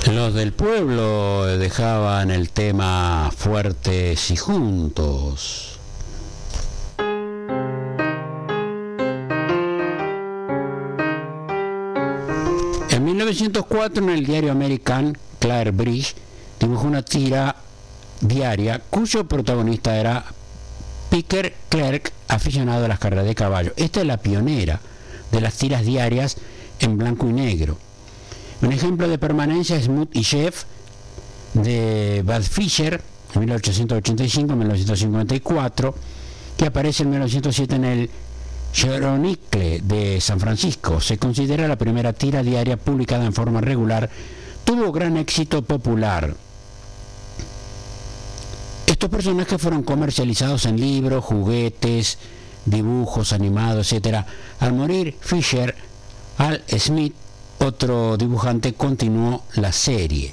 Los del pueblo dejaban el tema Fuertes y Juntos. En 1904, en el diario American, Clare Bridge dibujó una tira diaria cuyo protagonista era Picker Clerk, aficionado a las carreras de caballo. Esta es la pionera de las tiras diarias en blanco y negro. Un ejemplo de permanencia es Smoot y Jeff de Bud Fisher, 1885-1954, que aparece en 1907 en el Chronicle de San Francisco. Se considera la primera tira diaria publicada en forma regular. Tuvo gran éxito popular. Estos personajes fueron comercializados en libros, juguetes, dibujos animados, etc. Al morir Fisher, Al Smith, otro dibujante, continuó la serie.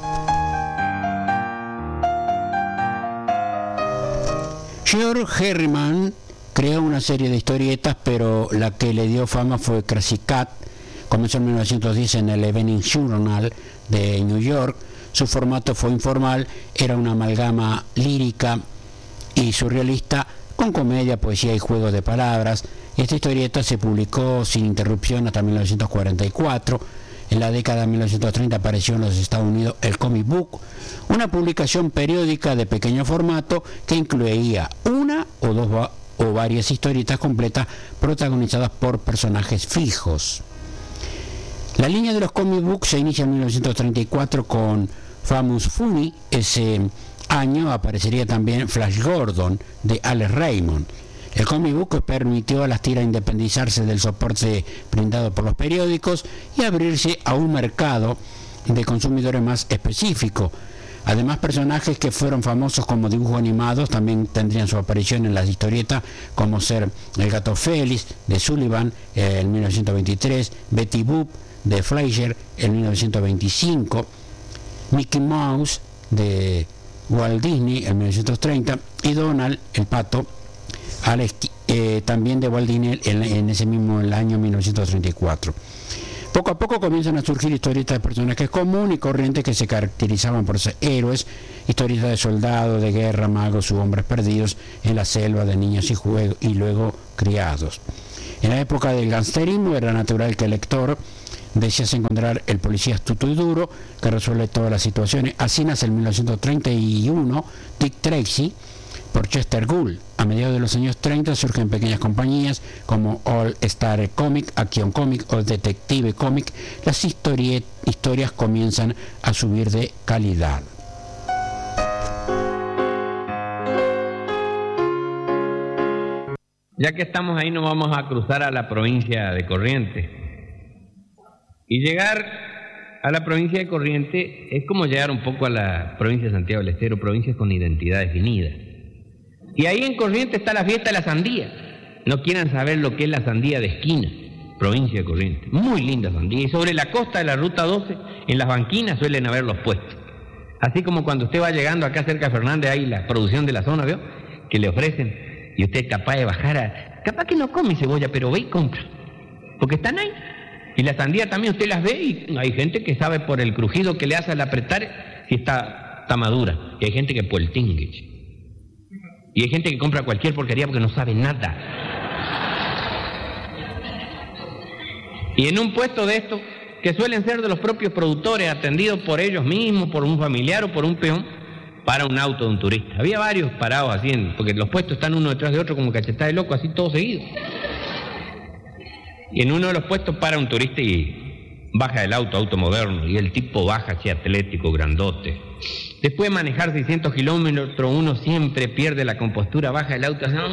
George Herriman creó una serie de historietas, pero la que le dio fama fue Crazy Cat. Comenzó en 1910 en el Evening Journal de New York. Su formato fue informal, era una amalgama lírica y surrealista con comedia, poesía y juegos de palabras. Esta historieta se publicó sin interrupción hasta 1944. En la década de 1930 apareció en los Estados Unidos el Comic Book, una publicación periódica de pequeño formato que incluía una o dos o varias historietas completas protagonizadas por personajes fijos. La línea de los Comic Books se inicia en 1934 con Famous Funny. Ese año aparecería también Flash Gordon de Alex Raymond. El comic book permitió a las tiras independizarse del soporte brindado por los periódicos y abrirse a un mercado de consumidores más específico. Además, personajes que fueron famosos como dibujos animados también tendrían su aparición en las historietas, como ser el Gato Félix de Sullivan en 1923, Betty Boop de Fleischer en 1925, Mickey Mouse de Walt Disney en 1930 y Donald el Pato también de Walt Disney en ese mismo año 1934. Poco a poco comienzan a surgir historietas de personajes comunes y corrientes que se caracterizaban por ser héroes, historietas de soldados, de guerra, magos u hombres perdidos en la selva, de niños y luego criados. En la época del gangsterismo era natural que el lector desease encontrar el policía astuto y duro que resuelve todas las situaciones. Así nace en 1931 Dick Tracy por Chester Gould. A mediados de los años 30 surgen pequeñas compañías como All Star Comic, Action Comic o Detective Comic. Las historias comienzan a subir de calidad. Ya que estamos ahí, nos vamos a cruzar a la provincia de Corrientes. Y llegar a la provincia de Corrientes es como llegar un poco a la provincia de Santiago del Estero, provincias con identidad definida. Y ahí en Corrientes está la fiesta de la sandía. No quieran saber lo que es la sandía de esquina, provincia de Corrientes. Muy linda sandía. Y sobre la costa de la Ruta 12, en las banquinas suelen haber los puestos. Así como cuando usted va llegando acá cerca de Fernández, hay la producción de la zona, ¿vio? Que le ofrecen. Y usted es capaz de bajar capaz que no come cebolla, pero ve y compra. Porque están ahí. Y la sandía también usted las ve y hay gente que sabe por el crujido que le hace al apretar si está madura. Y hay gente que por el tingue. Y hay gente que compra cualquier porquería porque no sabe nada. Y en un puesto de estos, que suelen ser de los propios productores, atendidos por ellos mismos, por un familiar o por un peón, para un auto de un turista. Había varios parados así, porque los puestos están uno detrás de otro como cachetada de loco, así todo seguido. Y en uno de los puestos para un turista y baja del auto moderno, y el tipo baja así atlético, grandote. Después de manejar 600 kilómetros, uno siempre pierde la compostura, baja el auto así,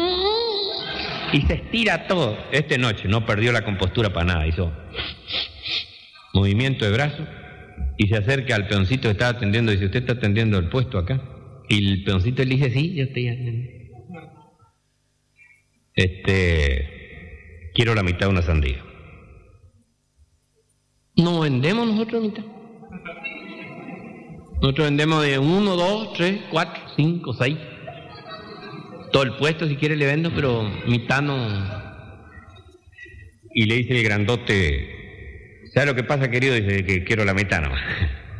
y se estira todo. Esta noche no perdió la compostura para nada, hizo movimiento de brazo y se acerca al peoncito que estaba atendiendo y dice, ¿usted está atendiendo el puesto acá? Y el peoncito le dice, sí, yo estoy atendiendo. Quiero la mitad de una sandía. No vendemos nosotros mitad. Nosotros vendemos de 1, 2, 3, 4, 5, 6. Todo el puesto si quiere le vendo, pero mitad no. Y le dice el grandote, ¿sabe lo que pasa, querido? Dice que quiero la mitad nomás.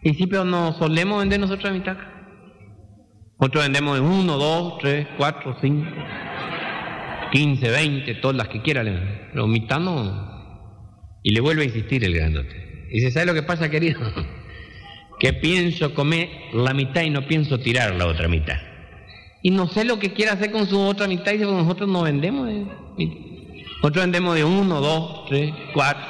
Y sí, pero no solemos vender nosotros a mitad. Nosotros vendemos de 1, 2, 3, 4, 5, 15, 20, todas las que quieran. Pero mitad no. Y le vuelve a insistir el grandote. Y dice, ¿sabe lo que pasa, querido? Que pienso comer la mitad y no pienso tirar la otra mitad. Y no sé lo que quiere hacer con su otra mitad. Y dice, pues nosotros no vendemos de mitad. Nosotros vendemos de 1, 2, 3, 4.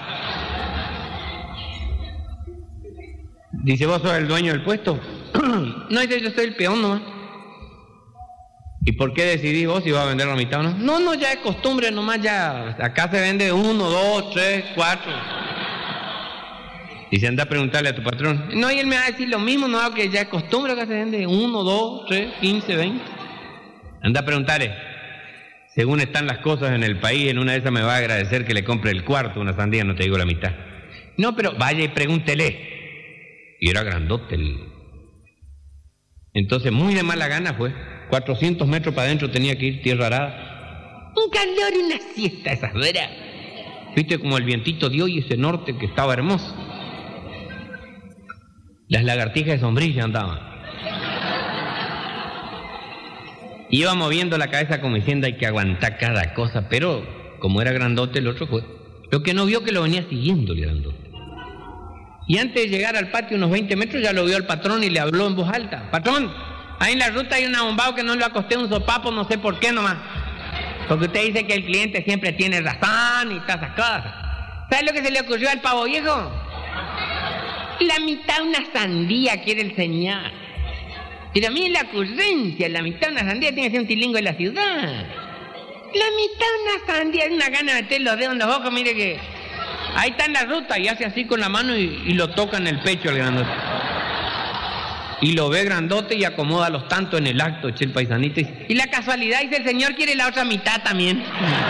Dice, ¿vos sos el dueño del puesto? No, dice, yo soy el peón nomás. ¿Y por qué decidís vos si vas a vender la mitad o no? No, ya es costumbre nomás, ya. Acá se vende 1, 2, 3, 4. Dice, anda a preguntarle a tu patrón. No, y él me va a decir lo mismo, no, que ya es costumbre, acá se vende 1, 2, 3, 15, 20. Anda a preguntarle. Según están las cosas en el país, en una de esas me va a agradecer que le compre el cuarto, una sandía, no te digo la mitad. No, pero vaya y pregúntele. Y era grandote Entonces, muy de mala gana fue. 400 metros para adentro tenía que ir, tierra arada. Un calor y una siesta esas veras. Viste como el vientito dio y ese norte que estaba hermoso. Las lagartijas de sombrilla andaban. Iba moviendo la cabeza como diciendo hay que aguantar cada cosa, pero como era grandote el otro fue. Lo que no vio que lo venía siguiendo el grandote. Y antes de llegar al patio unos 20 metros ya lo vio el patrón y le habló en voz alta. Patrón, ahí en la ruta hay un abombado que no le acosté un sopapo, no sé por qué nomás. Porque usted dice que el cliente siempre tiene razón y todas esas cosas. ¿Sabe lo que se le ocurrió al pavo viejo? La mitad una sandía quiere el señor. Pero a mí la ocurrencia, la mitad una sandía tiene que ser un tilingo de la ciudad. La mitad una sandía, una gana de meter los dedos en los ojos, mire que... Ahí está en la ruta y hace así con la mano y lo toca en el pecho al grandote. Y lo ve grandote y acomoda los tantos en el acto, eche el paisanito. Y la casualidad dice, el señor quiere la otra mitad también.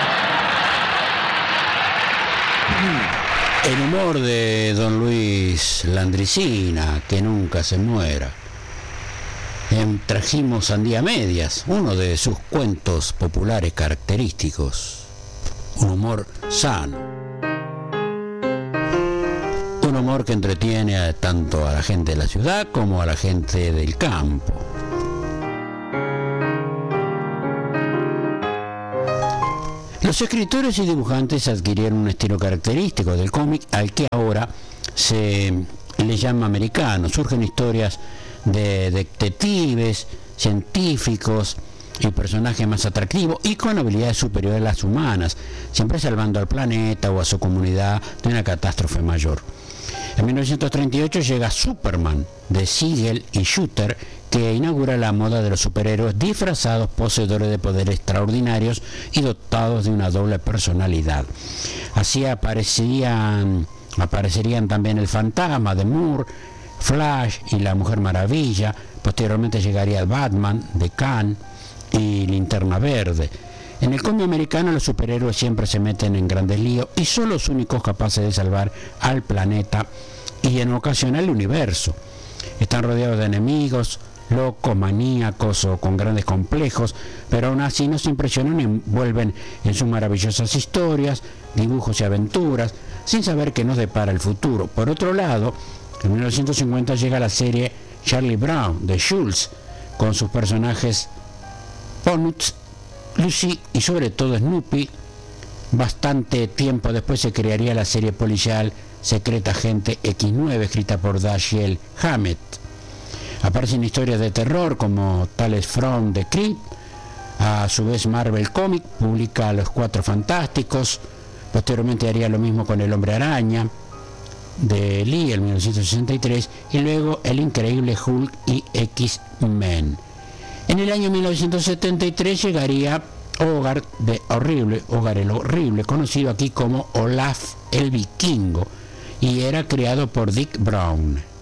El humor de don Luis Landricina, que nunca se muera. Trajimos Sandía Medias, uno de sus cuentos populares característicos. Un humor sano. Un humor que entretiene tanto a la gente de la ciudad como a la gente del campo. Los escritores y dibujantes adquirieron un estilo característico del cómic al que ahora se le llama americano. Surgen historias de detectives, científicos y personajes más atractivos y con habilidades superiores a las humanas, siempre salvando al planeta o a su comunidad de una catástrofe mayor. En 1938 llega Superman, de Siegel y Shooter, que inaugura la moda de los superhéroes disfrazados, poseedores de poderes extraordinarios y dotados de una doble personalidad. Así aparecerían también el Fantasma de Moore, Flash y la Mujer Maravilla. Posteriormente llegaría el Batman de Khan y Linterna Verde. En el cómic americano los superhéroes siempre se meten en grandes líos y son los únicos capaces de salvar al planeta y en ocasión al universo. Están rodeados de enemigos, locos, maníacos o con grandes complejos, pero aún así nos impresionan y envuelven en sus maravillosas historias, dibujos y aventuras, sin saber qué nos depara el futuro. Por otro lado, en 1950 llega la serie Charlie Brown de Schulz, con sus personajes Peanuts, Lucy y sobre todo Snoopy. Bastante tiempo después se crearía la serie policial Secreta Agente X9, escrita por Dashiell Hammett. Aparecen historias de terror como Tales from the Crypt. A su vez Marvel Comics publica Los Cuatro Fantásticos. Posteriormente haría lo mismo con El Hombre Araña de Lee en 1963 y luego El Increíble Hulk y X-Men. En el año 1973 llegaría Hogar el Horrible, conocido aquí como Olaf el Vikingo, y era creado por Dick Brown.